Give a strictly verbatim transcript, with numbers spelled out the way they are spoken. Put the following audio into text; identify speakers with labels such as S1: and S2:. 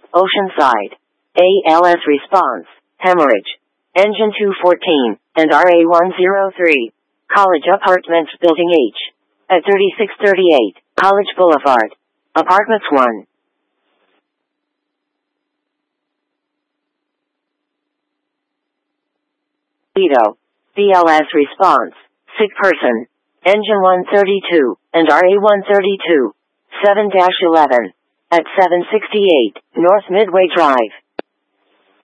S1: Oceanside. A L S response, hemorrhage. Engine two fourteen, and R A one oh three. College Apartments Building H. At thirty-six thirty-eight, College Boulevard. Apartments one. Lido. B L S response, sick person. Engine one thirty-two, and R A one thirty-two. seven eleven. At seven sixty-eight, North Midway Drive.